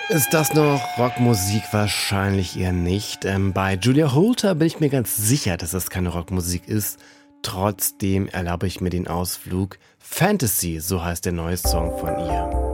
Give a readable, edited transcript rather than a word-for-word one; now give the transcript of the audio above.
Ist das noch Rockmusik? Wahrscheinlich eher nicht. Bei Julia Holter bin ich mir ganz sicher, dass das keine Rockmusik ist. Trotzdem erlaube ich mir den Ausflug. Fantasy, so heißt der neue Song von ihr.